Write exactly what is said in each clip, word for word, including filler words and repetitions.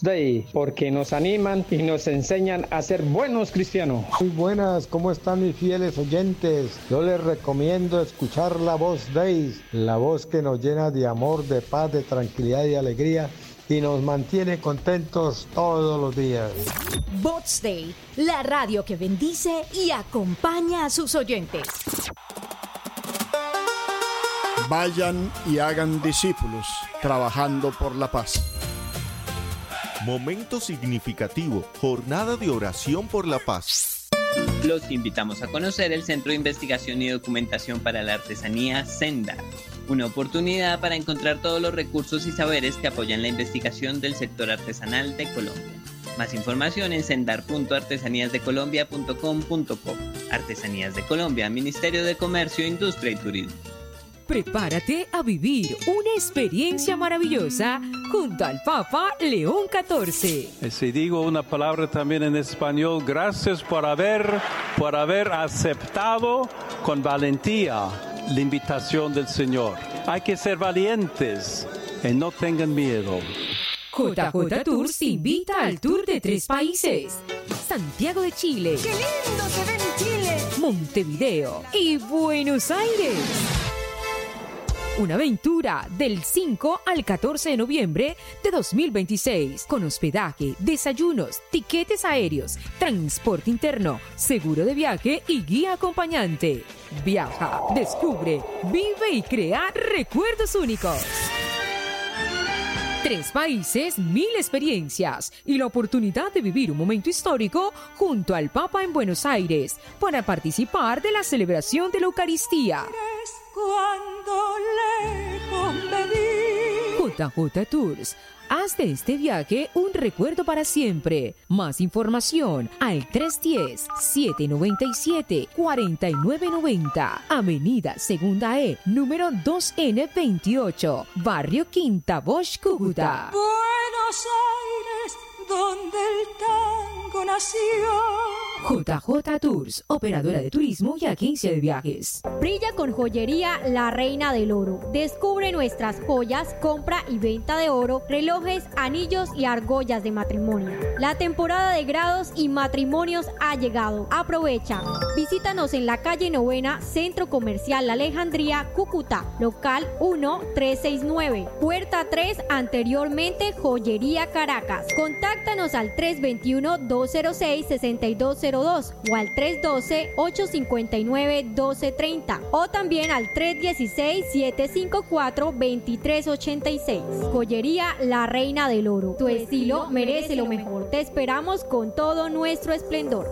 Day, porque nos animan y nos enseñan a ser buenos cristianos. Muy buenas, ¿cómo están mis fieles oyentes? Yo les recomiendo escuchar La Voz Day, la voz que nos llena de amor, de paz, de tranquilidad y alegría y nos mantiene contentos todos los días. Voz Day, la radio que bendice y acompaña a sus oyentes. Vayan y hagan discípulos, trabajando por la paz. Momento significativo, jornada de oración por la paz. Los invitamos a conocer el Centro de Investigación y Documentación para la Artesanía Sendar, una oportunidad para encontrar todos los recursos y saberes que apoyan la investigación del sector artesanal de Colombia. Más información en sendar punto artesanías de colombia punto com punto co. Artesanías de Colombia, Ministerio de Comercio, Industria y Turismo. Prepárate a vivir una experiencia maravillosa junto al Papa León catorce. Si digo una palabra también en español, gracias por haber, por haber aceptado con valentía la invitación del Señor. Hay que ser valientes y no tengan miedo. J J Tours te invita al tour de tres países: Santiago de Chile, ¡qué lindo se ve en Chile!, Montevideo y Buenos Aires. Una aventura del cinco al catorce de noviembre de dos mil veintiséis, con hospedaje, desayunos, tiquetes aéreos, transporte interno, seguro de viaje y guía acompañante. Viaja, descubre, vive y crea recuerdos únicos. Tres países, mil experiencias y la oportunidad de vivir un momento histórico junto al Papa en Buenos Aires para participar de la celebración de la Eucaristía. Cuando lejos me vi. J J Tours, haz de este viaje un recuerdo para siempre. Más información al tres uno cero, siete nueve siete, cuatro nueve nueve cero. Avenida Segunda E, número dos N veintiocho, Barrio Quinta Bosch, Cúcuta. Buenos Aires, donde el tango nació. J J Tours, operadora de turismo y agencia de viajes. Brilla con joyería La Reina del Oro. Descubre nuestras joyas, compra y venta de oro, relojes, anillos y argollas de matrimonio. La temporada de grados y matrimonios ha llegado. Aprovecha. Visítanos en la calle Novena, Centro Comercial La Alejandría, Cúcuta, local uno tres seis nueve, puerta tres, anteriormente Joyería Caracas. Contáctanos al tres dos uno, dos cero seis, seis dos cero dos o al tres uno dos, ocho cinco nueve, uno dos tres cero o también al tres uno seis, siete cinco cuatro, dos tres ocho seis. Joyería La Reina del Oro. Tu estilo merece lo mejor. Te esperamos con todo nuestro esplendor.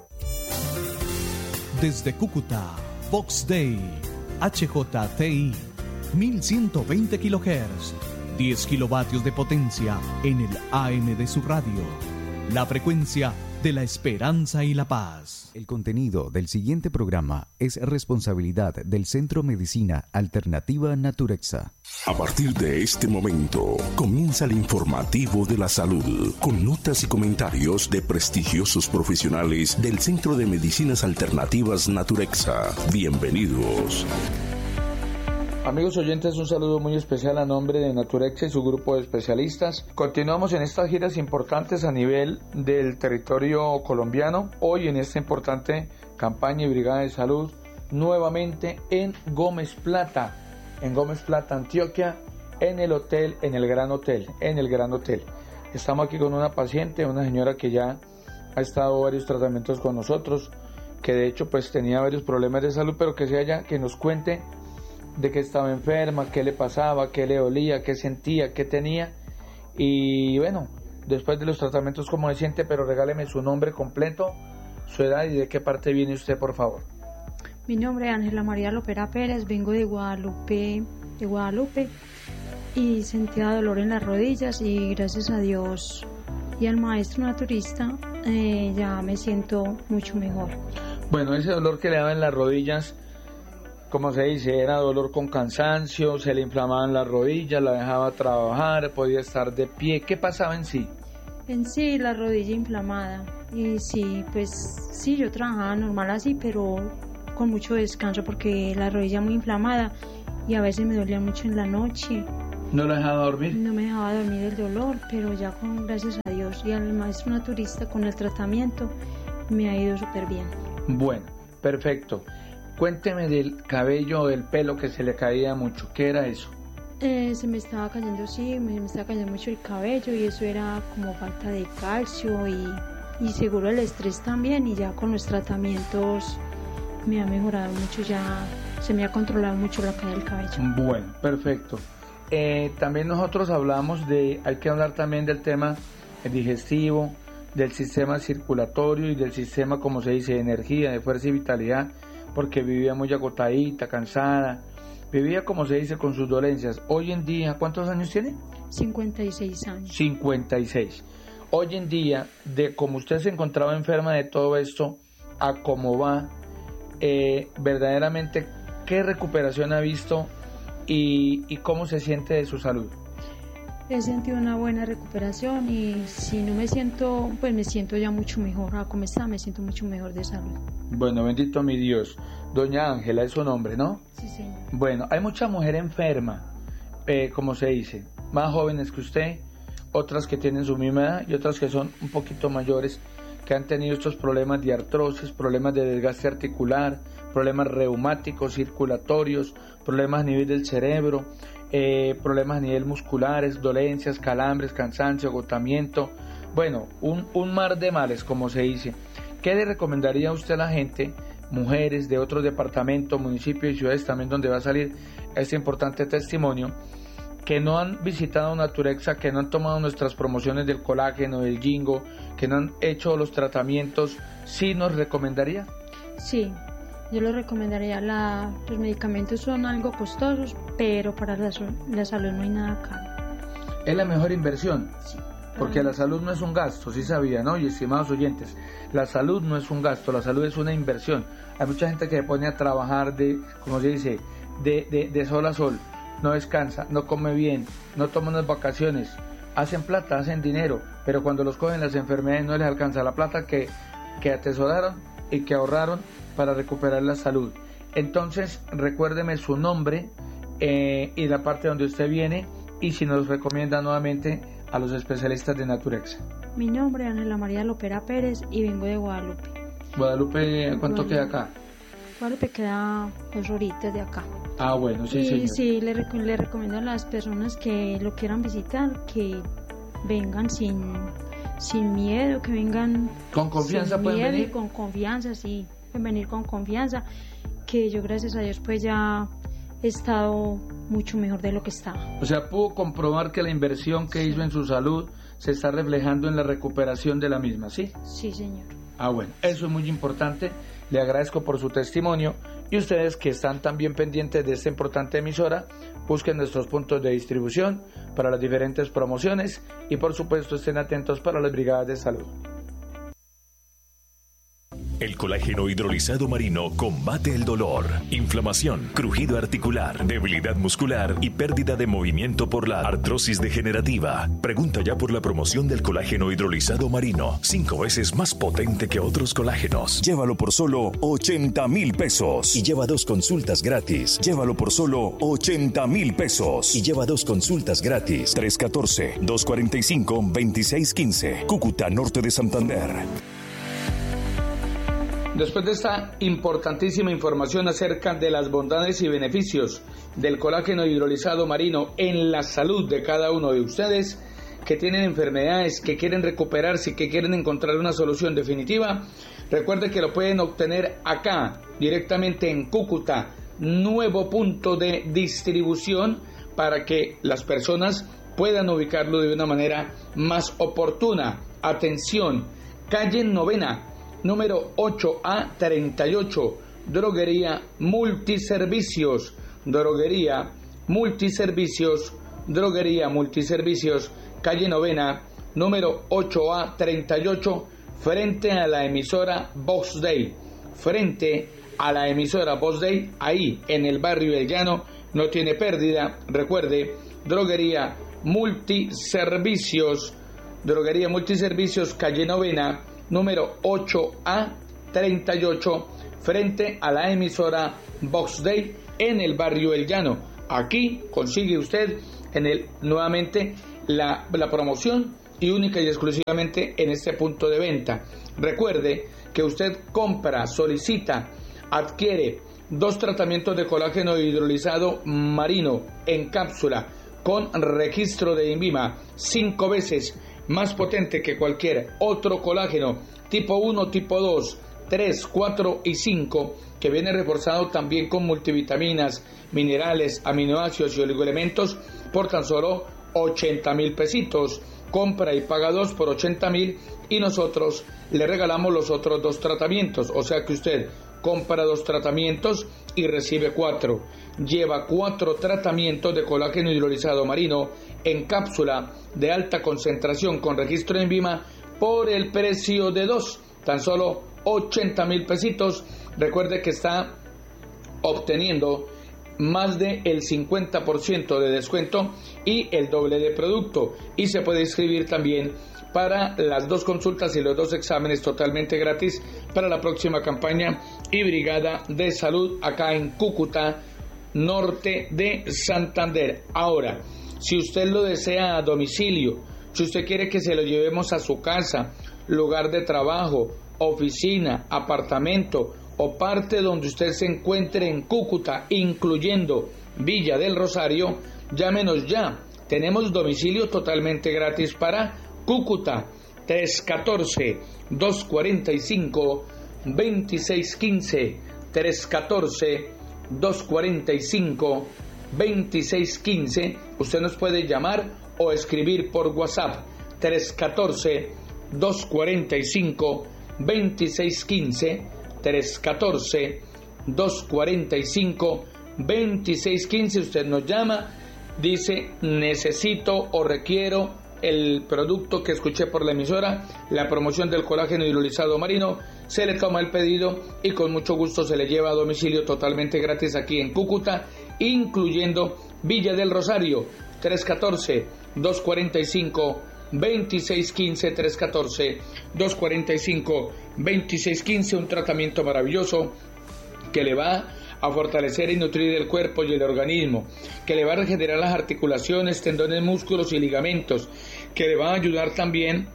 Desde Cúcuta, Vox Day, H J T I, mil ciento veinte kilohertz, diez kilovatios de potencia en el A M de su radio. La frecuencia de la esperanza y la paz. El contenido del siguiente programa es responsabilidad del Centro Medicina Alternativa Naturexa. A partir de este momento, comienza el informativo de la salud, con notas y comentarios de prestigiosos profesionales del Centro de Medicinas Alternativas Naturexa. Bienvenidos. Amigos oyentes, un saludo muy especial a nombre de Naturexa y su grupo de especialistas. Continuamos en estas giras importantes a nivel del territorio colombiano. Hoy en esta importante campaña y brigada de salud, nuevamente en Gómez Plata, en Gómez Plata, Antioquia, en el hotel, en el Gran Hotel, en el Gran Hotel. Estamos aquí con una paciente, una señora que ya ha estado varios tratamientos con nosotros, que de hecho pues tenía varios problemas de salud, pero que se haya, que nos cuente de que estaba enferma, qué le pasaba, qué le dolía, qué sentía, qué tenía. Y bueno, después de los tratamientos, cómo se siente, pero regáleme su nombre completo, su edad y de qué parte viene usted, por favor. Mi nombre es Ángela María Lopera Pérez, vengo de Guadalupe, de Guadalupe y sentía dolor en las rodillas y gracias a Dios y al maestro naturista eh, ya me siento mucho mejor. Bueno, ese dolor que le daba en las rodillas, como se dice, era dolor con cansancio, se le inflamaban las rodillas, la dejaba trabajar, podía estar de pie. ¿Qué pasaba en sí? En sí, la rodilla inflamada. Y sí, pues sí, yo trabajaba normal así, pero con mucho descanso porque la rodilla muy inflamada y a veces me dolía mucho en la noche ¿No lo dejaba dormir? No me dejaba dormir el dolor, pero ya con gracias a Dios y al maestro naturista con el tratamiento me ha ido súper bien. Bueno, perfecto. Cuénteme del cabello o del pelo que se le caía mucho. ¿Qué era eso? Eh, se me estaba cayendo, sí, me, me estaba cayendo mucho el cabello y eso era como falta de calcio y, y seguro el estrés también, y ya con los tratamientos me ha mejorado mucho, ya se me ha controlado mucho la caída del cabello. Bueno, perfecto. Eh, también nosotros hablamos de, hay que hablar también del tema digestivo, del sistema circulatorio y del sistema, como se dice, de energía, de fuerza y vitalidad, porque vivía muy agotadita, cansada, vivía, como se dice, con sus dolencias. Hoy en día, ¿cuántos años tiene? cincuenta y seis años. cincuenta y seis. Hoy en día, de como usted se encontraba enferma de todo esto, a cómo va, eh, verdaderamente, ¿qué recuperación ha visto y, y cómo se siente de su salud? He sentido una buena recuperación y si no me siento, pues me siento ya mucho mejor. A como está, me siento mucho mejor de salud. Bueno, bendito mi Dios. Doña Ángela es su nombre, ¿no? Sí, señor. Bueno, hay mucha mujer enferma, eh, como se dice, más jóvenes que usted, otras que tienen su misma edad y otras que son un poquito mayores, que han tenido estos problemas de artrosis, problemas de desgaste articular, problemas reumáticos, circulatorios, problemas a nivel del cerebro, eh, problemas a nivel musculares, dolencias, calambres, cansancio, agotamiento, bueno, un, un mar de males, como se dice. ¿Qué le recomendaría a usted a la gente, mujeres de otros departamentos, municipios y ciudades también donde va a salir este importante testimonio, que no han visitado Naturexa, que no han tomado nuestras promociones del colágeno, del Jingo, que no han hecho los tratamientos, ¿sí nos recomendaría? Sí, yo lo recomendaría. La, los medicamentos son algo costosos, pero para la, la salud no hay nada caro. ¿Es la mejor inversión? Sí. Porque la salud no es un gasto, sí sabía, ¿no? Y estimados oyentes, la salud no es un gasto, la salud es una inversión. Hay mucha gente que se pone a trabajar de, como se dice, de, de, de sol a sol, no descansa, no come bien, no toma unas vacaciones, hacen plata, hacen dinero, pero cuando los cogen las enfermedades no les alcanza la plata que, que atesoraron y que ahorraron para recuperar la salud. Entonces, recuérdeme su nombre eh, y la parte donde usted viene, y si nos recomienda nuevamente a los especialistas de Naturexa. Mi nombre es Ángela María Lopera Pérez y vengo de Guadalupe. Guadalupe, ¿cuánto Guadalupe. queda acá? Guadalupe queda dos horitas de acá. Ah, bueno, sí, y señor. sí, le, rec le recomiendo a las personas que lo quieran visitar que vengan sin, sin miedo, que vengan con confianza, sin pueden miedo venir. Y con confianza, sí, pueden venir con confianza, que yo gracias a Dios pues ya he estado mucho mejor de lo que estaba. O sea, pudo comprobar que la inversión que hizo en su salud se está reflejando en la recuperación de la misma, ¿sí? Sí, señor. Ah, bueno, eso es muy importante. Le agradezco por su testimonio, y ustedes que están también pendientes de esta importante emisora, busquen nuestros puntos de distribución para las diferentes promociones y por supuesto estén atentos para las brigadas de salud. El colágeno hidrolizado marino combate el dolor, inflamación, crujido articular, debilidad muscular y pérdida de movimiento por la artrosis degenerativa. Pregunta ya por la promoción del colágeno hidrolizado marino, cinco veces más potente que otros colágenos. Llévalo por solo ochenta mil pesos y lleva dos consultas gratis. Llévalo por solo ochenta mil pesos y lleva dos consultas gratis. tres uno cuatro, dos cuatro cinco, dos seis uno cinco, Cúcuta, norte de Santander. Después de esta importantísima información acerca de las bondades y beneficios del colágeno hidrolizado marino en la salud de cada uno de ustedes que tienen enfermedades, que quieren recuperarse y que quieren encontrar una solución definitiva, recuerde que lo pueden obtener acá, directamente en Cúcuta, nuevo punto de distribución para que las personas puedan ubicarlo de una manera más oportuna. Atención, calle Novena, número ocho A treinta y ocho, Droguería Multiservicios, Droguería Multiservicios, Droguería Multiservicios, calle Novena, número ocho A treinta y ocho, frente a la emisora Vox Day, frente a la emisora Vox Day, ahí en el barrio El Llano, no tiene pérdida. Recuerde, Droguería Multiservicios, Droguería Multiservicios, calle Novena, número ocho A treinta y ocho, frente a la emisora Vox Day en el barrio El Llano. Aquí consigue usted en el, nuevamente la, la promoción y única y exclusivamente en este punto de venta. Recuerde que usted compra, solicita, adquiere dos tratamientos de colágeno hidrolizado marino en cápsula con registro de INVIMA, cinco veces más potente que cualquier otro colágeno tipo uno, tipo dos, tres, cuatro y cinco, que viene reforzado también con multivitaminas, minerales, aminoácidos y oligoelementos por tan solo ochenta mil pesitos. Compra y paga dos por ochenta mil y nosotros le regalamos los otros dos tratamientos. O sea que usted compra dos tratamientos y recibe cuatro. Lleva cuatro tratamientos de colágeno hidrolizado marino en cápsula de alta concentración con registro en INVIMA por el precio de dos, tan solo ochenta mil pesitos. Recuerde que está obteniendo más del cincuenta por ciento de descuento y el doble de producto, y se puede inscribir también para las dos consultas y los dos exámenes totalmente gratis para la próxima campaña y brigada de salud acá en Cúcuta, norte de Santander. Ahora, si usted lo desea a domicilio, si usted quiere que se lo llevemos a su casa, lugar de trabajo, oficina, apartamento o parte donde usted se encuentre en Cúcuta, incluyendo Villa del Rosario, llámenos ya. Tenemos domicilio totalmente gratis para Cúcuta, tres uno cuatro, dos cuatro cinco, dos seis uno cinco, tres uno cuatro, dos cuatro cinco, dos seis uno cinco. Usted nos puede llamar o escribir por WhatsApp, tres uno cuatro, dos cuatro cinco, dos seis uno cinco, tres uno cuatro, dos cuatro cinco, dos seis uno cinco. Usted nos llama, dice necesito o requiero el producto que escuché por la emisora, la promoción del colágeno hidrolizado marino, se le toma el pedido y con mucho gusto se le lleva a domicilio totalmente gratis aquí en Cúcuta, incluyendo Villa del Rosario, tres uno cuatro, dos cuatro cinco, dos seis uno cinco, tres uno cuatro, dos cuatro cinco, dos seis uno cinco, un tratamiento maravilloso que le va a fortalecer y nutrir el cuerpo y el organismo, que le va a regenerar las articulaciones, tendones, músculos y ligamentos, que le va a ayudar también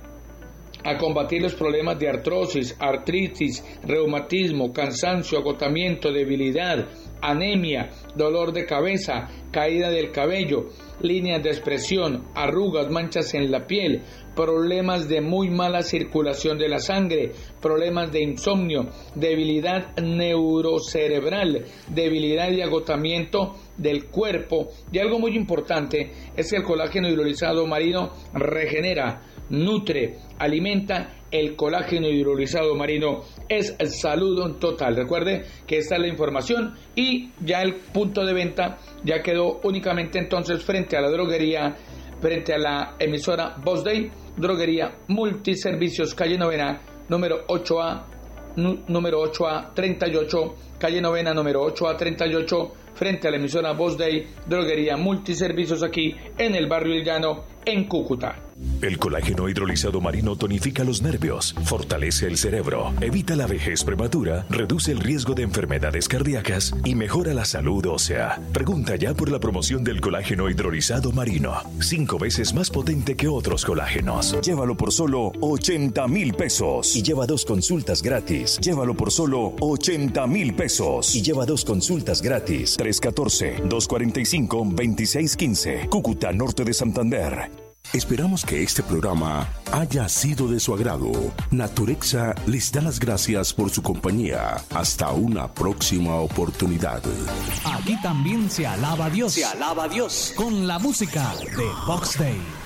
a combatir los problemas de artrosis, artritis, reumatismo, cansancio, agotamiento, debilidad, anemia, dolor de cabeza, caída del cabello, líneas de expresión, arrugas, manchas en la piel, problemas de muy mala circulación de la sangre, problemas de insomnio, debilidad neurocerebral, debilidad y agotamiento del cuerpo. Y algo muy importante es que el colágeno hidrolizado marino regenera, nutre, alimenta. El colágeno hidrolizado marino es salud total. Recuerde que esta es la información y ya el punto de venta ya quedó únicamente entonces frente a la droguería, frente a la emisora Voz Day, droguería Multiservicios, calle Novena, número ocho A, número ocho A treinta y ocho, calle Novena, número ocho A treinta y ocho, frente a la emisora Voz Day, droguería Multiservicios aquí en el barrio El Llano, en Cúcuta. El colágeno hidrolizado marino tonifica los nervios, fortalece el cerebro, evita la vejez prematura, reduce el riesgo de enfermedades cardíacas y mejora la salud ósea. Pregunta ya por la promoción del colágeno hidrolizado marino, cinco veces más potente que otros colágenos. Llévalo por solo ochenta mil pesos y lleva dos consultas gratis. Llévalo por solo ochenta mil pesos y lleva dos consultas gratis. tres uno cuatro, dos cuatro cinco, dos seis uno cinco, Cúcuta, norte de Santander. Esperamos que este programa haya sido de su agrado. Naturexa les da las gracias por su compañía. Hasta una próxima oportunidad. Aquí también se alaba a Dios. Se alaba a Dios con la música de Vox Day.